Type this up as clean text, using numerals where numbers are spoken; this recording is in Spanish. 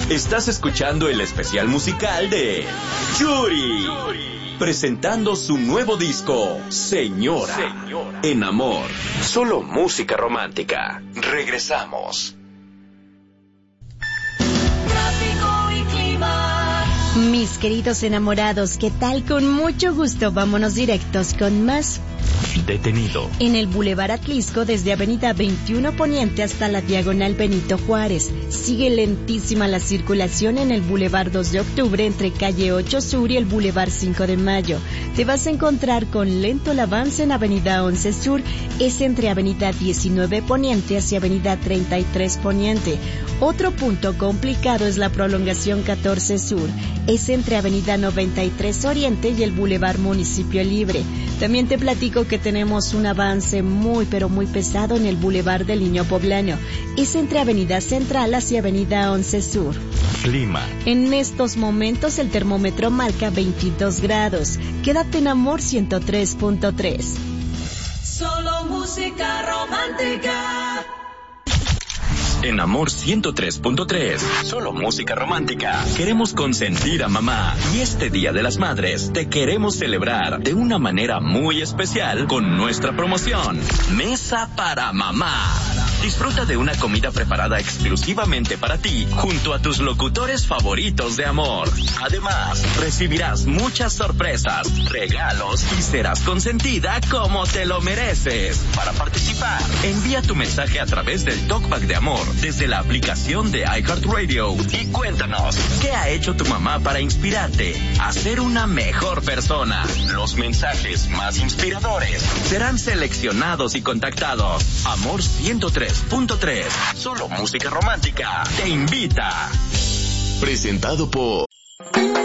Estás escuchando el especial musical de Yuri, presentando su nuevo disco, Señora, en Amor. Solo música romántica. Regresamos. Tráfico y clima. Mis queridos enamorados, ¿qué tal? Con mucho gusto, vámonos directos con más. Detenido. En el Boulevard Atlisco, desde Avenida 21 Poniente hasta la Diagonal Benito Juárez. Sigue lentísima la circulación en el Boulevard 2 de Octubre entre Calle 8 Sur y el Boulevard 5 de Mayo. Te vas a encontrar con lento el avance en Avenida 11 Sur, es entre Avenida 19 Poniente hacia Avenida 33 Poniente. Otro punto complicado es la prolongación 14 Sur, es entre Avenida 93 Oriente y el Boulevard Municipio Libre. También te platico que tenemos un avance muy pero muy pesado en el Boulevard del Niño Poblano. Es entre Avenida Central hacia Avenida 11 Sur. Clima. En estos momentos el termómetro marca 22 grados. Quédate en Amor 103.3. Solo música romántica. En Amor 103.3, solo música romántica. Queremos consentir a mamá y este Día de las Madres te queremos celebrar de una manera muy especial con nuestra promoción Mesa para Mamá. Disfruta de una comida preparada exclusivamente para ti junto a tus locutores favoritos de amor. Además, recibirás muchas sorpresas, regalos y serás consentida como te lo mereces. Para participar, envía tu mensaje a través del Talkback de Amor desde la aplicación de iHeartRadio y cuéntanos qué ha hecho tu mamá para inspirarte a ser una mejor persona. Los mensajes más inspiradores serán seleccionados y contactados. Amor 103.3, solo música romántica, te invita. Presentado por